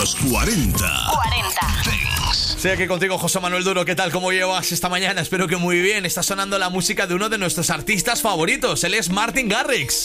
Los 40. Estoy aquí contigo, José Manuel Duro. ¿Qué tal? ¿Cómo llevas esta mañana? Espero que muy bien. Está sonando la música de uno de nuestros artistas favoritos. Él es Martin Garrix.